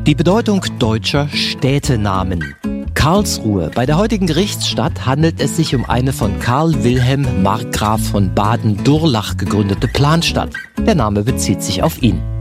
Die Bedeutung deutscher Städtenamen. Karlsruhe. Bei der heutigen Gerichtsstadt handelt es sich um eine von Karl Wilhelm Markgraf von Baden-Durlach gegründete Planstadt. Der Name bezieht sich auf ihn.